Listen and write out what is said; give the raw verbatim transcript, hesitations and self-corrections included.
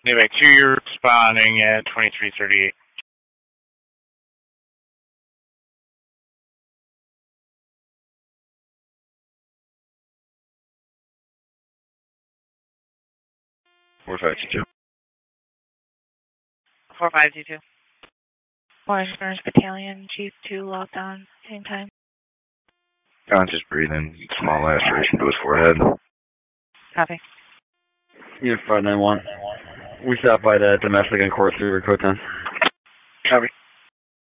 Anyway, two, you're responding at twenty-three thirty-eight. four five two two. four five two two. Orange Burns Battalion, Chief two, locked on, same time. Conscious breathing, small laceration to his forehead. Copy. Unit five nine one. We stopped by the domestic and court through Coton. Copy.